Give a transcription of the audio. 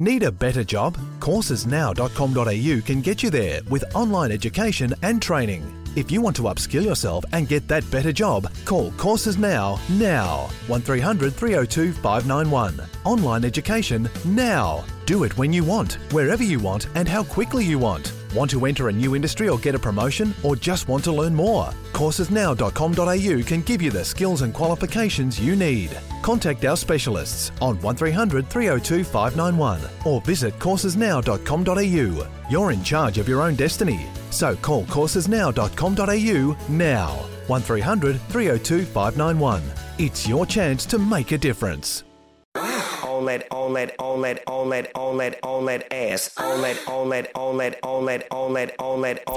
Need a better job? Coursesnow.com.au can get you there with online education and training. If you want to upskill yourself and get that better job, call Courses Now. 1300 302 591. Online education now. Do it when you want, wherever you want and how quickly you want. Want to enter a new industry or get a promotion, or just want to learn more? Coursesnow.com.au can give you the skills and qualifications you need. Contact our specialists on 1300 302 591 or visit coursesnow.com.au. You're in charge of your own destiny. So call coursesnow.com.au now. 1300 302 591. It's your chance to make a difference. On that ass. On that